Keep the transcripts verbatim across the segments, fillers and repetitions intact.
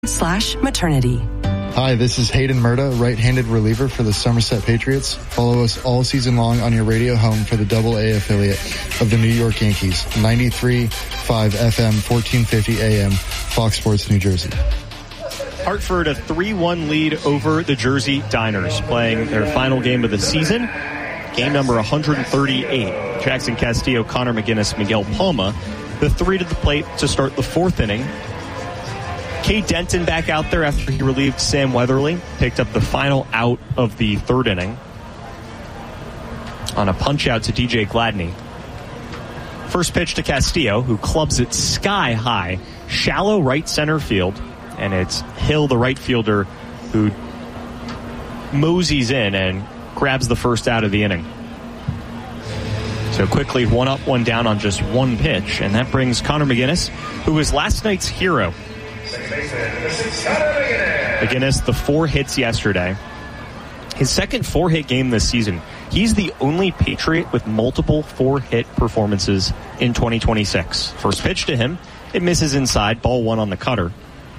slash maternity. Hi, this is Hayden Murda, right-handed reliever for the Somerset Patriots. Follow us all season long on your radio home for the double A affiliate of the New York Yankees, ninety-three point five F M, fourteen fifty A M, Fox Sports New Jersey. Hartford a three one lead over the Jersey Diners, playing their final game of the season, game number one hundred thirty-eight. Jackson Castillo, Connor McGinnis, Miguel Palma, the three to the plate to start the fourth inning. Cade Denton back out there after he relieved Sam Weatherly, picked up the final out of the third inning on a punch out to D J Gladney. First pitch to Castillo, who clubs it sky high, shallow right center field, and it's Hill, the right fielder, who moseys in and grabs the first out of the inning. So quickly one up, one down on just one pitch, and that brings Connor McGinnis, who was last night's hero. McGinnis, the four hits yesterday. His second four-hit game this season. He's the only Patriot with multiple four-hit performances in twenty twenty-six. First pitch to him, it misses inside, ball one on the cutter.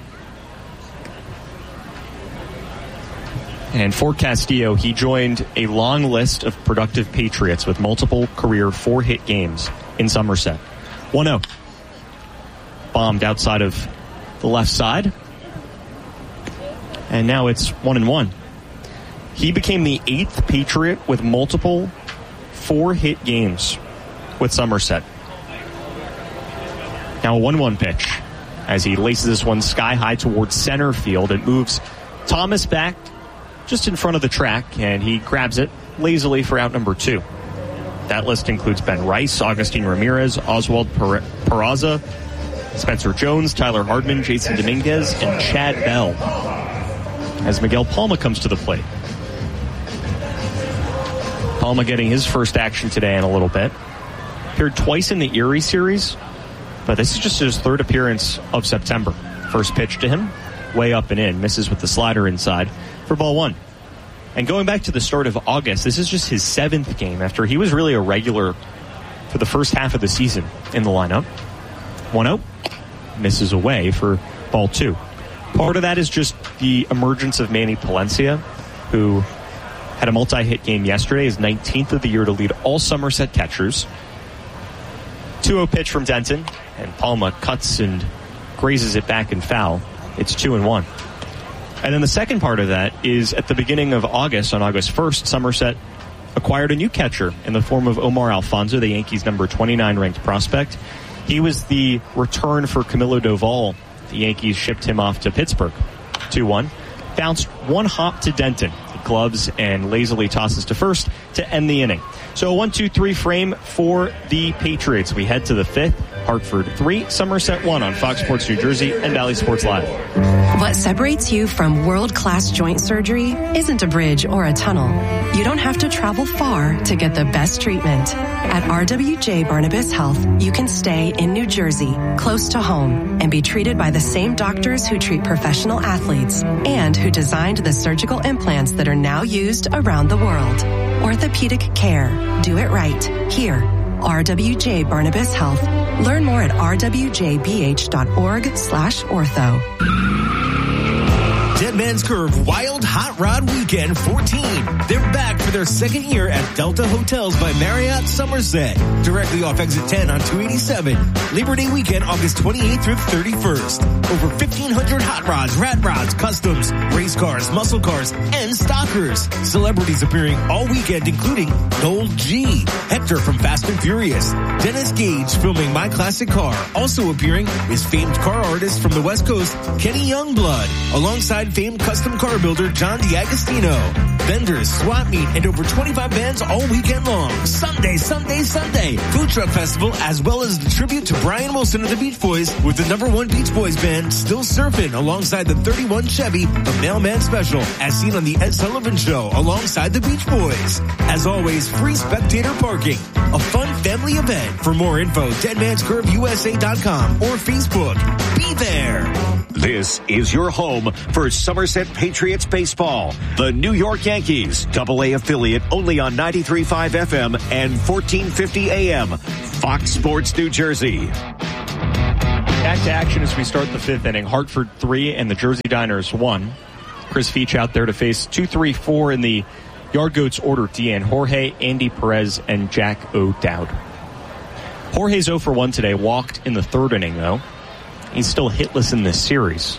And for Castillo, he joined a long list of productive Patriots with multiple career four-hit games in Somerset. one oh. Bombed outside of the left side. And now it's one and one. He became the eighth Patriot with multiple four-hit games with Somerset. Now a one one pitch as he laces this one sky high towards center field. It moves Thomas back just in front of the track, and he grabs it lazily for out number two. That list includes Ben Rice, Augustine Ramirez, Oswald per- Peraza, Spencer Jones, Tyler Hardman, Jason Dominguez, and Chad Bell, as Miguel Palma comes to the plate. Palma getting his first action today in a little bit. Appeared twice in the Erie series, but this is just his third appearance of September. First pitch to him, way up and in, misses with the slider inside for ball one. And going back to the start of August, this is just his seventh game after he was really a regular for the first half of the season in the lineup. one oh, misses away for ball two. Part of that is just the emergence of Manny Palencia, who had a multi-hit game yesterday, his nineteenth of the year to lead all Somerset catchers. two oh pitch from Denton, and Palma cuts and grazes it back and foul. It's two and one. And then the second part of that is at the beginning of August, on August first, Somerset acquired a new catcher in the form of Omar Alfonso, the Yankees' number twenty-nine ranked prospect. He was the return for Camilo Doval. The Yankees shipped him off to Pittsburgh. two one. Bounced one hop to Denton. He gloves and lazily tosses to first to end the inning. So a one two three frame for the Patriots. We head to the fifth. Hartford three, Somerset one on Fox Sports New Jersey and Valley Sports Live. What separates you from world-class joint surgery isn't a bridge or a tunnel. You don't have to travel far to get the best treatment. At R W J Barnabas Health, you can stay in New Jersey, close to home, and be treated by the same doctors who treat professional athletes and who designed the surgical implants that are now used around the world. Orthopedic care. Do it right. Here. R W J Barnabas Health. Learn more at r w j b h dot org slash ortho. Dead Man's Curve Wild Hot Rod Weekend fourteen. They're back for their second year at Delta Hotels by Marriott Somerset, directly off exit ten on two eighty-seven. Labor Day weekend, August twenty-eighth through thirty-first. Over fifteen hundred hot rods, rat rods, customs, race cars, muscle cars, and stockers. Celebrities appearing all weekend, including Noel G, Hector from Fast and Furious, Dennis Gage filming My Classic Car. Also appearing is famed car artist from the West Coast, Kenny Youngblood, alongside famed custom car builder John D'Agostino. Vendors, swap meet, and over twenty-five bands all weekend long. Sunday, Sunday, Sunday. Food Truck Festival, as well as the tribute to Brian Wilson of the Beach Boys with the number one Beach Boys band, Still Surfing, alongside the thirty-one Chevy, the Mailman Special, as seen on the Ed Sullivan Show, alongside the Beach Boys. As always, free spectator parking. A fun family event. For more info, dead mans curve u s a dot com or Facebook. Be there. This is your home for Somerset Patriots baseball. The New York Yankees, double A affiliate, only on ninety-three point five F M and fourteen fifty A M. Fox Sports New Jersey. back to action as we start the fifth inning. Hartford three and the Jersey Diners one. Chris Veach out there to face two, three, four in the Yard Goats order. Deanne Jorge, Andy Perez, and Jack O'Dowd. Jorge's oh for one today. Walked in the third inning, though. He's still hitless in this series.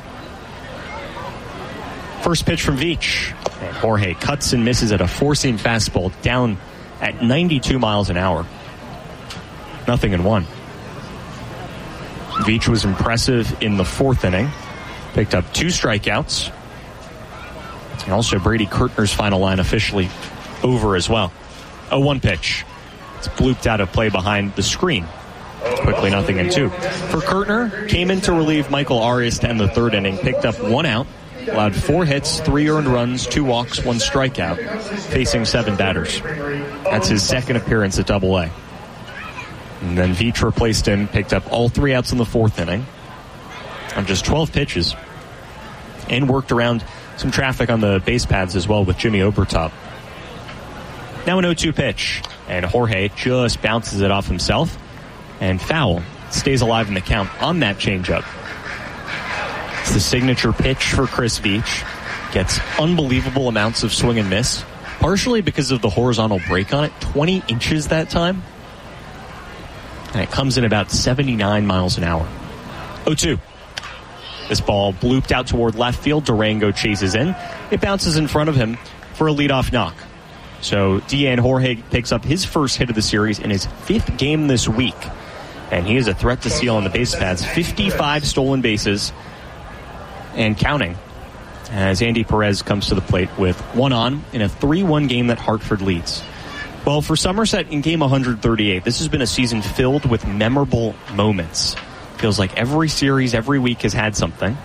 First pitch from Veach. And Jorge cuts and misses at a four-seam fastball down at ninety-two miles an hour. Nothing in one. Veach was impressive in the fourth inning. Picked up two strikeouts. And also Brady Kirtner's final line officially over as well. oh one pitch. It's blooped out of play behind the screen. Quickly nothing in two. For Kirtner, came in to relieve Michael Arias to end the third inning. Picked up one out. Allowed four hits, three earned runs, two walks, one strikeout. Facing seven batters. That's his second appearance at Double A. And then Veach replaced him. Picked up all three outs in the fourth inning. On just twelve pitches. And worked around some traffic on the base paths as well with Jimmy Obertop. Now an oh two pitch. And Jorge just bounces it off himself. And foul. Stays alive in the count on that changeup. It's the signature pitch for Chris Veach. Gets unbelievable amounts of swing and miss. Partially because of the horizontal break on it. twenty inches that time. And it comes in about seventy-nine miles an hour. oh two. This ball blooped out toward left field. Durango chases in. It bounces in front of him for a leadoff knock. So Deanne Jorge picks up his first hit of the series in his fifth game this week. And he is a threat to steal on the base paths. fifty-five stolen bases and counting as Andy Perez comes to the plate with one on in a three one game that Hartford leads. Well, for Somerset in game one thirty-eight, this has been a season filled with memorable moments. Feels like every series, every week has had something.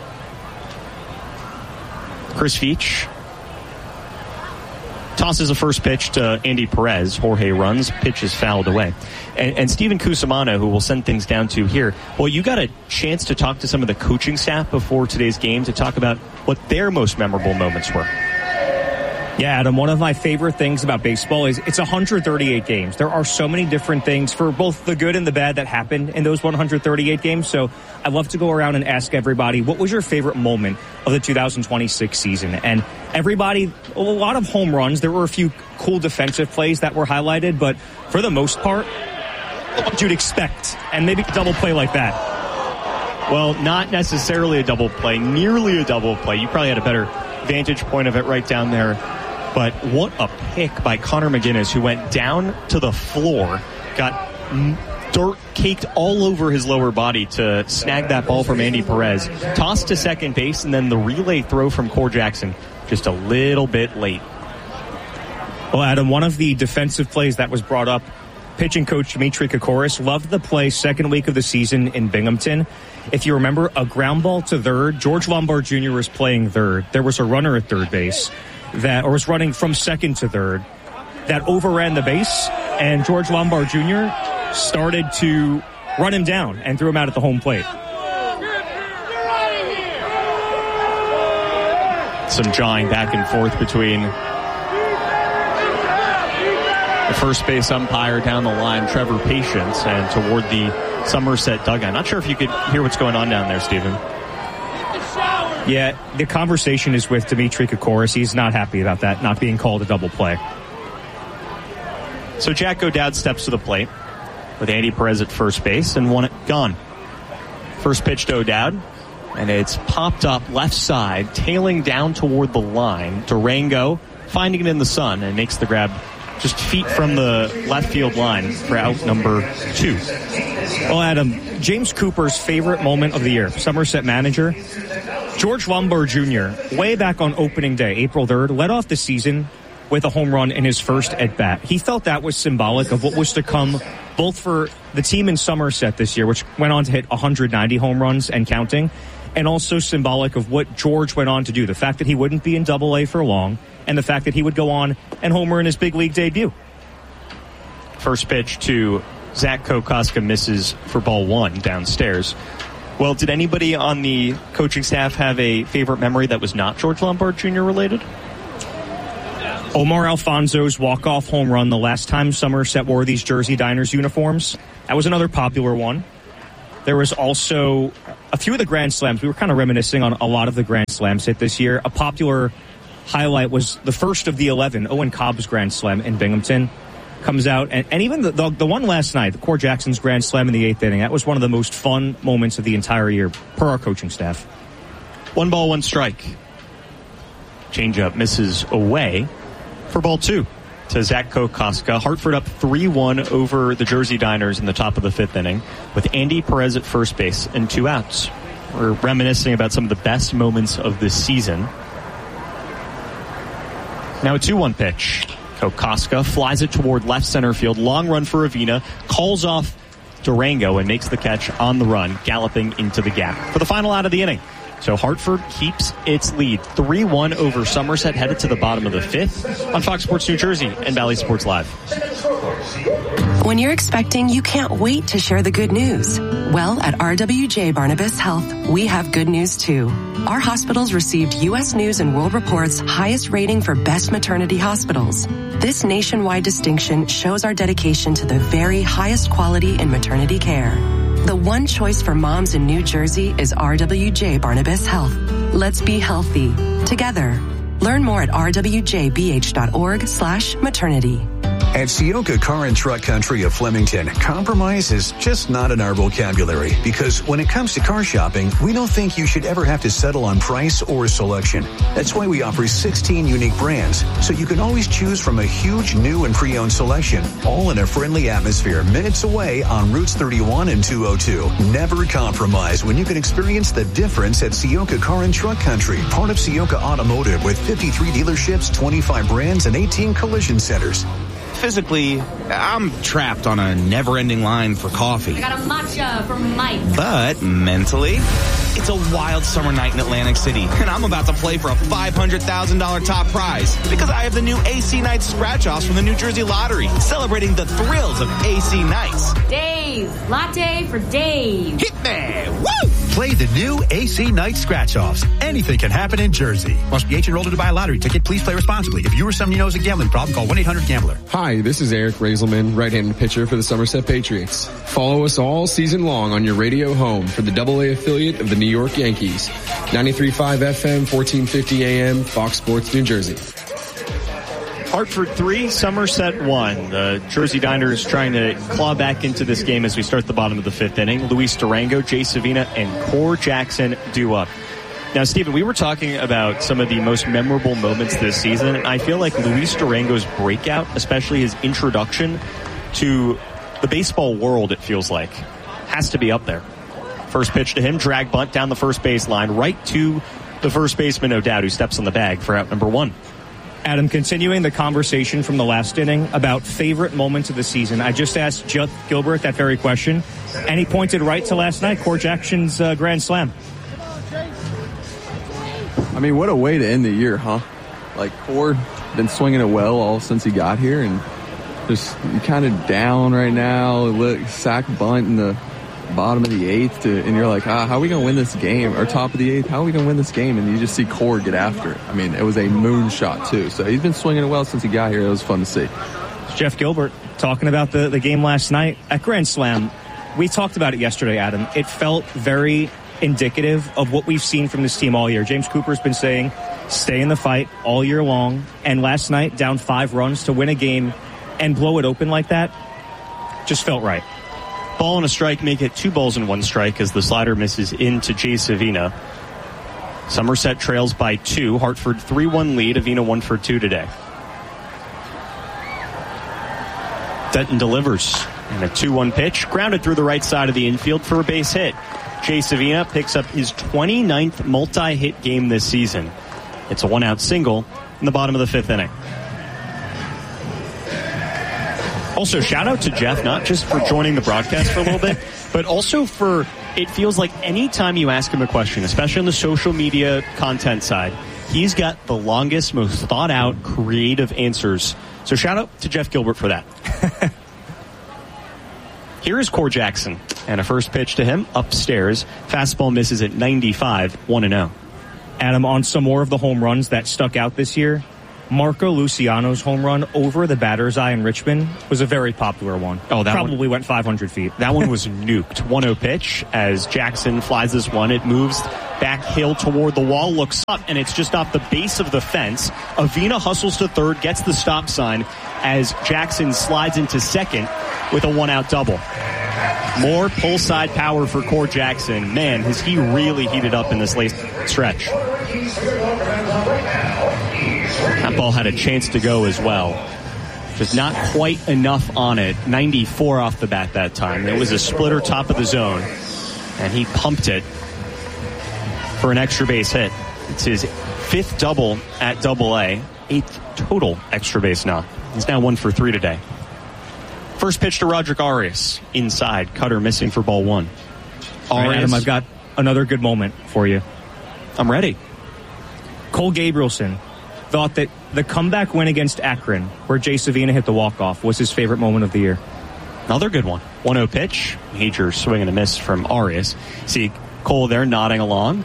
Chris Veach tosses a first pitch to Andy Perez. Jorge runs, pitch is fouled away. And, and Steven Cusimano, who will send things down to here, well, you got a chance to talk to some of the coaching staff before today's game to talk about what their most memorable moments were. Yeah, Adam, one of my favorite things about baseball is it's one thirty-eight games. There are so many different things for both the good and the bad that happen in those one thirty-eight games. So I love to go around and ask everybody, what was your favorite moment of the two thousand twenty-six season? And everybody, a lot of home runs. There were a few cool defensive plays that were highlighted, but for the most part, what you'd expect, and maybe a double play like that. Well, not necessarily a double play, nearly a double play. You probably had a better vantage point of it right down there. But what a pick by Connor McGinnis, who went down to the floor, got dirt caked all over his lower body to snag that ball from Andy Perez, tossed to second base, and then the relay throw from Core Jackson just a little bit late. Well, Adam, one of the defensive plays that was brought up, pitching coach Dimitri Kokoris loved the play second week of the season in Binghamton. If you remember, a ground ball to third. George Lombard Junior was playing third. There was a runner at third base that, or was running from second to third, that overran the base, and George Lombard Junior started to run him down and threw him out at the home plate. Some jawing back and forth between the first base umpire down the line, Trevor Patience, and toward the Somerset dugout. Not sure if you could hear what's going on down there, Stephen. Yeah, the conversation is with Dimitri Kokoris. He's not happy about that, not being called a double play. So Jack O'Dowd steps to the plate with Andy Perez at first base and one gone. First pitch to O'Dowd, and it's popped up left side, tailing down toward the line. Durango finding it in the sun and makes the grab just feet from the left field line for out number two. Well, Adam, James Cooper's favorite moment of the year, Somerset manager, George Lombard Junior, way back on opening day, April third, led off the season with a home run in his first at-bat. He felt that was symbolic of what was to come both for the team in Somerset this year, which went on to hit one hundred ninety home runs and counting, and also symbolic of what George went on to do, the fact that he wouldn't be in Double A for long, and the fact that he would go on and homer in his big league debut. First pitch to Zach Kokoska misses for ball one downstairs. Well, did anybody on the coaching staff have a favorite memory that was not George Lombard Junior related? Omar Alfonso's walk-off home run the last time Somerset wore these Jersey Diners uniforms. That was another popular one. There was also a few of the Grand Slams. We were kind of reminiscing on a lot of the Grand Slams hit this year. A popular highlight was the first of the eleven, Owen Cobb's Grand Slam in Binghamton. Comes out, and, and even the, the the one last night, the Core Jackson's Grand Slam in the eighth inning, that was one of the most fun moments of the entire year, per our coaching staff. One ball, one strike. Changeup misses away for ball two to Zach Kokoska. Hartford up three one over the Jersey Diners in the top of the fifth inning with Andy Perez at first base and two outs. We're reminiscing about some of the best moments of this season. Now a two one pitch. Kokoska flies it toward left center field. Long run for Avina. Calls off Durango and makes the catch on the run, galloping into the gap for the final out of the inning. So Hartford keeps its lead three one over Somerset, headed to the bottom of the fifth on Fox Sports New Jersey and Bally Sports Live. When you're expecting, you can't wait to share the good news. Well, at R W J Barnabas Health, we have good news too. Our hospitals received U S News and World Report's highest rating for best maternity hospitals. This nationwide distinction shows our dedication to the very highest quality in maternity care. The one choice for moms in New Jersey is R W J Barnabas Health. Let's be healthy together. Learn more at r w j b h dot org slash maternity. At Sioka Car and Truck Country of Flemington, compromise is just not in our vocabulary because when it comes to car shopping, we don't think you should ever have to settle on price or selection. That's why we offer sixteen unique brands, so you can always choose from a huge new and pre-owned selection, all in a friendly atmosphere minutes away on Routes thirty-one and two oh two. Never compromise when you can experience the difference at Sioka Car and Truck Country, part of Sioka Automotive with fifty-three dealerships, twenty-five brands, and eighteen collision centers. Physically, I'm trapped on a never-ending line for coffee. I got a matcha from Mike. But mentally, it's a wild summer night in Atlantic City, and I'm about to play for a five hundred thousand dollars top prize because I have the new A C Nights scratch-offs from the New Jersey Lottery, celebrating the thrills of A C Nights. Dave, latte for Dave. Hit me! Woo! Play the new A C Night Scratch-Offs. Anything can happen in Jersey. Must be eighteen or older to buy a lottery ticket. Please play responsibly. If you or someone you know has a gambling problem, call one eight hundred gambler. Hi, this is Eric Raiselman, right-handed pitcher for the Somerset Patriots. Follow us all season long on your radio home for the double A affiliate of the New York Yankees. ninety-three point five F M, fourteen fifty A M, Fox Sports New Jersey. Hartford three, Somerset one. The Jersey Diners trying to claw back into this game as we start the bottom of the fifth inning. Luis Durango, Jay Savina, and Core Jackson due up. Now, Stephen, we were talking about some of the most memorable moments this season, and I feel like Luis Durango's breakout, especially his introduction to the baseball world, it feels like, has to be up there. First pitch to him, drag bunt down the first base line, right to the first baseman, no doubt, who steps on the bag for out number one. Adam, continuing the conversation from the last inning about favorite moments of the season, I just asked Jeff Gilbert that very question, and he pointed right to last night, Core Jackson's uh, Grand Slam. I mean, what a way to end the year, huh? Like, Core been swinging it well all since he got here, and just kind of down right now. Look, sack bunt in the bottom of the eighth, to, and you're like, ah, how are we going to win this game? Or top of the eighth, how are we going to win this game? And you just see Core get after it. I mean, it was a moonshot, too. So he's been swinging it well since he got here. It was fun to see. Jeff Gilbert talking about the, the game last night at Grand Slam. We talked about it yesterday, Adam. It felt very indicative of what we've seen from this team all year. James Cooper's been saying, stay in the fight all year long. And last night, down five runs to win a game and blow it open like that, just felt right. Ball and a strike make it two balls and one strike as the slider misses into Jay Savina. Somerset trails by two. Hartford three one lead. Avina one for two today. Denton delivers. And a two one pitch. Grounded through the right side of the infield for a base hit. Jay Savina picks up his twenty-ninth multi-hit game this season. It's a one-out single in the bottom of the fifth inning. Also, shout out to Jeff, not just for joining the broadcast for a little bit, but also for, it feels like any time you ask him a question, especially on the social media content side, he's got the longest, most thought out, creative answers. So shout out to Jeff Gilbert for that. Here is Core Jackson, and a first pitch to him upstairs. Fastball misses at ninety-five, one and oh. Adam, on some more of the home runs that stuck out this year, Marco Luciano's home run over the batter's eye in Richmond was a very popular one. Oh, that probably one, went five hundred feet. That one was nuked. one oh pitch as Jackson flies this one. It moves back hill toward the wall, looks up, and it's just off the base of the fence. Avina hustles to third, gets the stop sign as Jackson slides into second with a one-out double. More pull side power for Core Jackson. Man, has he really heated up in this late stretch. That ball had a chance to go as well. Just not quite enough on it. ninety-four off the bat that time. It was a splitter top of the zone, and he pumped it for an extra base hit. It's his fifth double at Double A, eighth total extra base knock. He's now one for three today. First pitch to Roderick Arias. Inside, cutter missing for ball one. Arias. All right, Adam, I've got another good moment for you. I'm ready. Cole Gabrielson thought that the comeback win against Akron, where Jay Savina hit the walk-off, was his favorite moment of the year. Another good one. one oh pitch. Major swing and a miss from Arias. See Cole there nodding along.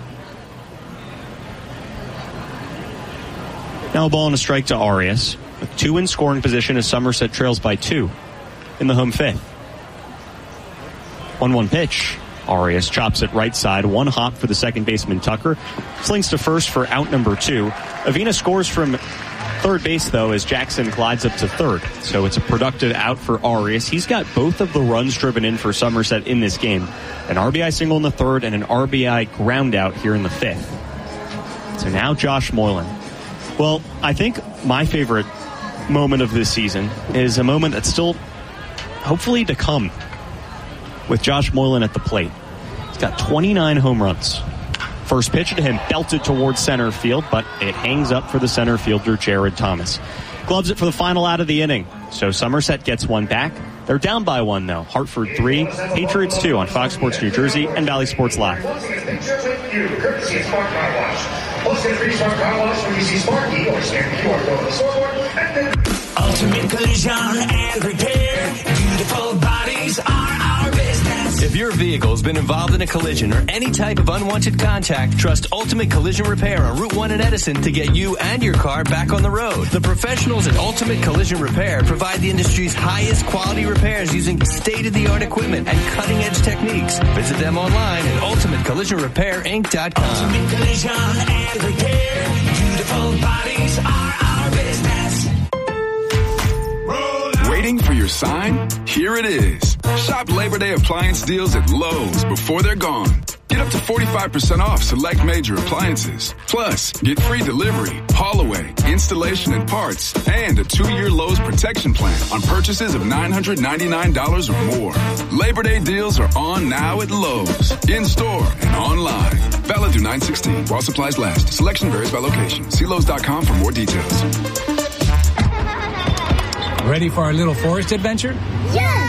Now a ball and a strike to Arias. With two in scoring position as Somerset trails by two in the home fifth. one one pitch. Arias chops it right side. One hop for the second baseman Tucker. Slings to first for out number two. Avina scores from third base, though, as Jackson glides up to third. So it's a productive out for Arias. He's got both of the runs driven in for Somerset in this game. An R B I single in the third and an R B I ground out here in the fifth. So now Josh Moylan. Well, I think my favorite moment of this season is a moment that's still hopefully to come with Josh Moylan at the plate. He's got twenty-nine home runs. First pitch to him, belted towards center field, but it hangs up for the center fielder, Jared Thomas. Gloves it for the final out of the inning. So Somerset gets one back. They're down by one, though. Hartford three, Patriots two on Fox Sports New Jersey and Valley Sports Live. Ultimate Collision and Repair. Beautiful bodies are our business. If your vehicle's been involved in a collision or any type of unwanted contact, trust Ultimate Collision Repair on Route one in Edison to get you and your car back on the road. The professionals at Ultimate Collision Repair provide the industry's highest quality repairs using state-of-the-art equipment and cutting-edge techniques. Visit them online at ultimate collision repair inc dot com. Ultimate Collision and Repair. Beautiful bodies are our business. Waiting for your sign? Here it is. Shop Labor Day appliance deals at Lowe's before they're gone. Get up to forty-five percent off select major appliances. Plus, get free delivery, haul away, installation and parts, and a two-year Lowe's protection plan on purchases of nine hundred ninety-nine dollars or more. Labor Day deals are on now at Lowe's, in-store and online. Valid through nine sixteen while supplies last. Selection varies by location. See Lowe's dot com for more details. Ready for our little forest adventure? Yeah!